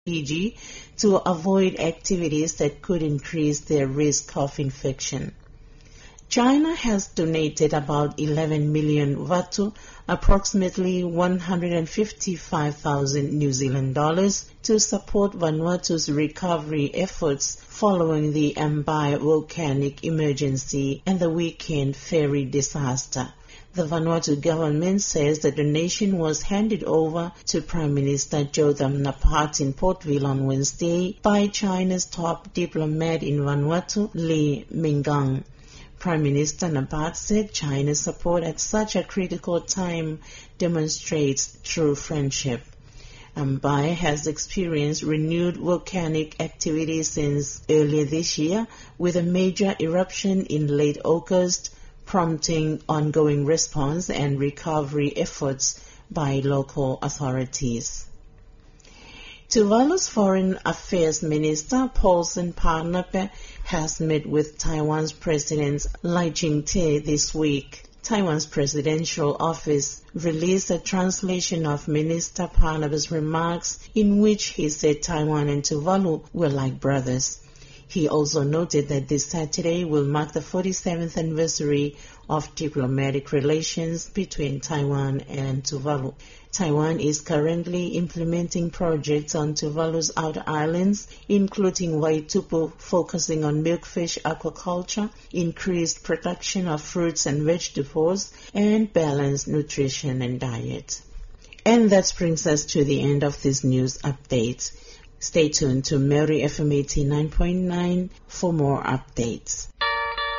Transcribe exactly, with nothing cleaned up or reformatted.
Fiji to avoid activities that could increase their risk of infection. China has donated about eleven million Vatu, approximately one hundred fifty-five thousand New Zealand dollars, to support Vanuatu's recovery efforts following the Ambai volcanic emergency and the weekend ferry disaster. The Vanuatu government says the donation was handed over to Prime Minister Jotham Napat in Portville on Wednesday by China's top diplomat in Vanuatu, Lee Mingang. Prime Minister Napat said China's support at such a critical time demonstrates true friendship. Ambai has experienced renewed volcanic activity since earlier this year, with a major eruption in late August, prompting ongoing response and recovery efforts by local authorities. Tuvalu's Foreign Affairs Minister Paulson Parnape has met with Taiwan's President Lai Ching-te this week. Taiwan's presidential office released a translation of Minister Parnape's remarks in which he said Taiwan and Tuvalu were like brothers. He also noted that this Saturday will mark the forty-seventh anniversary of diplomatic relations between Taiwan and Tuvalu. Taiwan is currently implementing projects on Tuvalu's outer islands, including Waitupu, focusing on milkfish aquaculture, increased production of fruits and vegetables, and balanced nutrition and diet. And that brings us to the end of this news update. Stay tuned to Mary F M eighty-nine point nine for more updates.